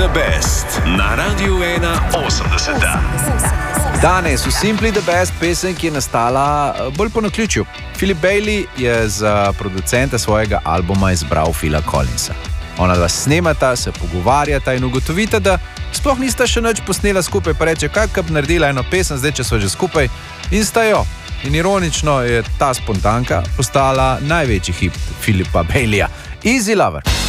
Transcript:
the Best na Radiu 1.80. Danes v Simply the Best pesem, ki je nastala bolj po naključju. Philip Bailey je za producenta svojega albuma izbral Phila Collinsa. Ona dva snemata, se pogovarjata in ugotovita, da sploh nista še nič posnela skupaj, pa reče, kaj bi naredila eno pesem, zdaj če so že skupaj, in sta jo. In ironično je ta spontanka postala največji hit Philipa Baileyja. Easy Lover.